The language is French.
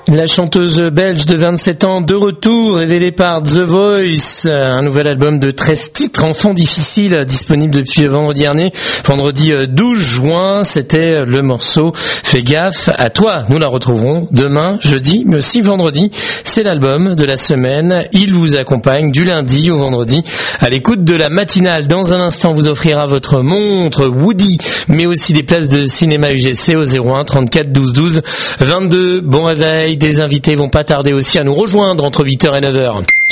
La chanteuse belge de 27 ans de retour, révélée par The Voice, un nouvel album de 13 titres, Enfants difficiles, disponible depuis vendredi dernier, vendredi 12 juin, c'était le morceau Fais gaffe à toi. Nous la retrouverons demain, jeudi, mais aussi vendredi, c'est l'album de la semaine, il vous accompagne du lundi au vendredi à l'écoute de la matinale. Dans un instant, vous offrira votre montre Woody, mais aussi des places de cinéma UGC au 01 34 12 12 22. Bon réveil. Des invités vont pas tarder aussi à nous rejoindre entre 8h et 9h.